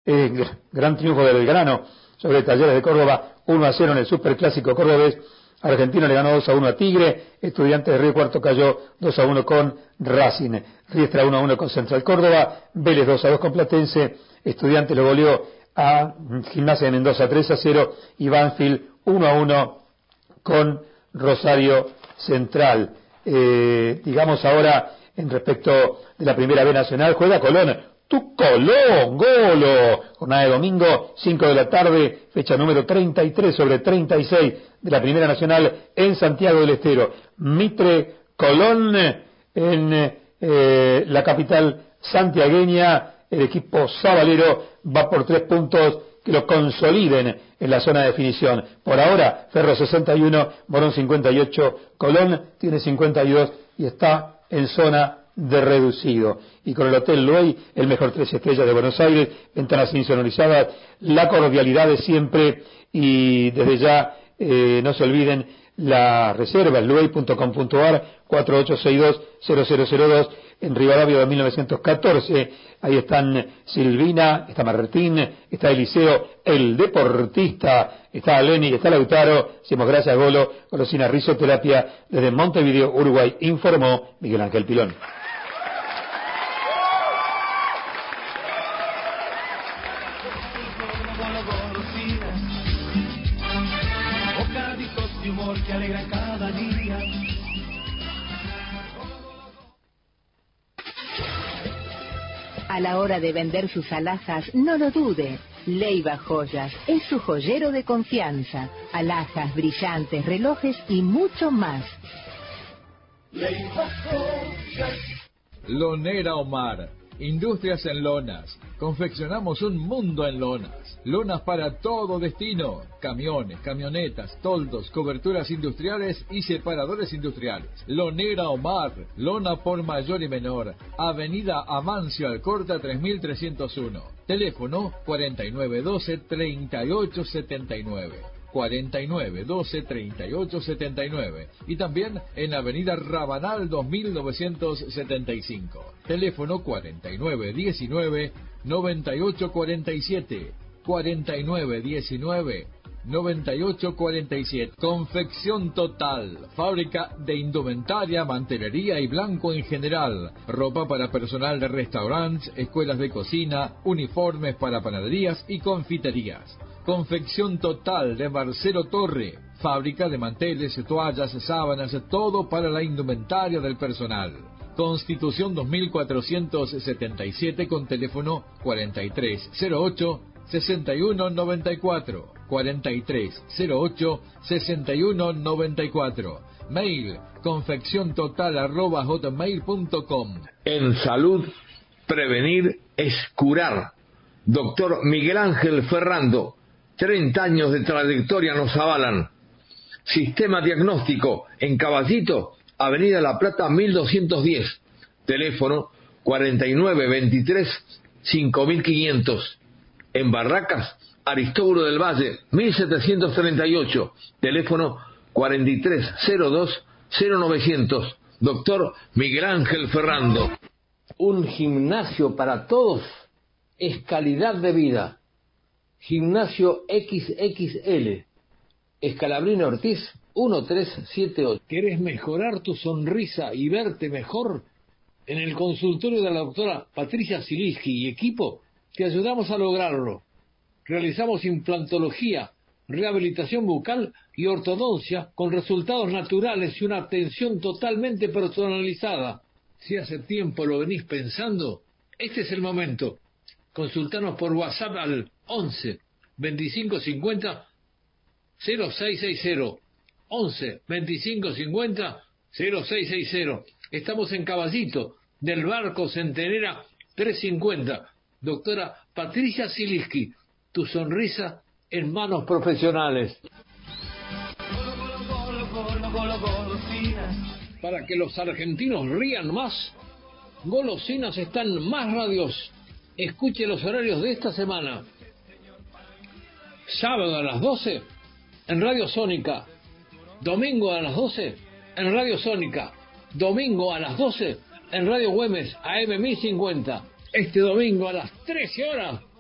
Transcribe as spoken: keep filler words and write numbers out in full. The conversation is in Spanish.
Eh, gran triunfo del Belgrano sobre Talleres de Córdoba, uno a cero en el Superclásico cordobés. Argentino le ganó dos a uno a Tigre. Estudiantes de Río Cuarto cayó dos a uno con Racing. Riestra uno a uno con Central Córdoba. Vélez dos a dos con Platense. Estudiantes lo goleó a Gimnasia de Mendoza tres a cero. Y Banfield uno a uno con Rosario Central. Eh, digamos ahora en respecto de la Primera B Nacional, juega Colón. ¡Tu Colón! ¡Golo! Jornada de domingo, cinco de la tarde, fecha número treinta y tres sobre treinta y seis de la Primera Nacional en Santiago del Estero. Mitre Colón en eh, la capital santiagueña. El equipo sabalero va por tres puntos que lo consoliden en la zona de definición. Por ahora, Ferro sesenta y uno, Morón cincuenta y ocho, Colón tiene cincuenta y dos y está en zona de reducido. Y con el Hotel Luey, el mejor tres estrellas de Buenos Aires, ventanas insonorizadas, la cordialidad de siempre, y desde ya eh, no se olviden la reserva, luey punto com punto ar, cuatro ocho seis dos cero cero cero dos, en Rivadavia de mil novecientos catorce. Ahí están Silvina, está Martín, está Eliseo, el deportista, está Lenny, está Lautaro. Decimos gracias, Golo. Golosina Risoterapia desde Montevideo, Uruguay, informó Miguel Ángel Pilón. A la hora de vender sus alhajas, no lo dude. Leiva Joyas es su joyero de confianza. Alhajas, brillantes, relojes y mucho más. Leiva Joyas. Lonera Omar. Industrias en lonas. Confeccionamos un mundo en lonas. Lonas para todo destino. Camiones, camionetas, toldos, coberturas industriales y separadores industriales. Lonera Omar. Lona por mayor y menor. Avenida Amancio Alcorta tres mil trescientos uno. Teléfono cuarenta y nueve doce treinta y ocho setenta y nueve. cuarenta y nueve doce treinta y ocho setenta y nueve y también en Avenida Rabanal dos mil novecientos setenta y cinco. Teléfono cuarenta y nueve diecinueve noventa y ocho cuarenta y siete. cuarenta y nueve diecinueve noventa y ocho cuarenta y siete. Confección Total, fábrica de indumentaria, mantelería y blanco en general, ropa para personal de restaurantes, escuelas de cocina, uniformes para panaderías y confiterías. Confección Total de Marcelo Torre, fábrica de manteles, toallas, sábanas, todo para la indumentaria del personal. Constitución dos mil cuatrocientos setenta y siete con teléfono cuarenta y tres cero ocho sesenta y uno noventa y cuatro, cuarenta y tres cero ocho sesenta y uno noventa y cuatro. Mail confección total arroba hotmail punto com. En salud, prevenir es curar. Doctor Miguel Ángel Ferrando, treinta años de trayectoria nos avalan. Sistema diagnóstico en Caballito, Avenida La Plata mil doscientos diez. Teléfono cuarenta y nueve veintitrés cinco mil quinientos. En Barracas, Aristóbulo del Valle mil setecientos treinta y ocho. Teléfono cuarenta y tres cero dos cero novecientos. Doctor Miguel Ángel Ferrando. Un gimnasio para todos es calidad de vida. Gimnasio equis equis ele. Escalabrino Ortiz, uno tres siete ocho. ¿Querés mejorar tu sonrisa y verte mejor? En el consultorio de la doctora Patricia Ziliski y equipo, te ayudamos a lograrlo. Realizamos implantología, rehabilitación bucal y ortodoncia con resultados naturales y una atención totalmente personalizada. Si hace tiempo lo venís pensando, este es el momento. Consultanos por WhatsApp al once veinticinco cincuenta cero seis sesenta. once veinticinco cincuenta cero seis sesenta. Estamos en Caballito, del Barco Centenera trescientos cincuenta. Doctora Patricia Ziliski, tu sonrisa en manos profesionales. Para que los argentinos rían más, Golosinas están más radios. Escuche los horarios de esta semana. Sábado a las doce en Radio Sónica. Domingo a las doce en Radio Sónica. Domingo a las doce en Radio Güemes A M mil cincuenta. Este domingo a las trece horas